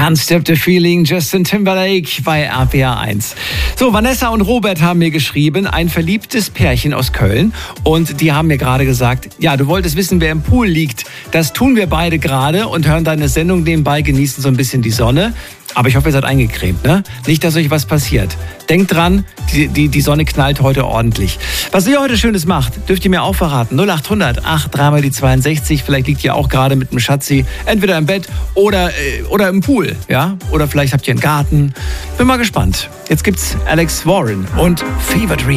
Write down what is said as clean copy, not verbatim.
Can't Stop the Feeling, Justin Timberlake bei RPR 1. So, Vanessa und Robert haben mir geschrieben, ein verliebtes Pärchen aus Köln. Und die haben mir gerade gesagt, ja, du wolltest wissen, wer im Pool liegt. Das tun wir beide gerade und hören deine Sendung nebenbei, genießen so ein bisschen die Sonne. Aber ich hoffe, ihr seid eingecremt, ne? Nicht, dass euch was passiert. Denkt dran, die Sonne knallt heute ordentlich. Was ihr heute Schönes macht, dürft ihr mir auch verraten. 0800 83 die 62. Vielleicht liegt ihr auch gerade mit einem Schatzi entweder im Bett oder im Pool, ja? Oder vielleicht habt ihr einen Garten. Bin mal gespannt. Jetzt gibt's Alex Warren und Fever Dream.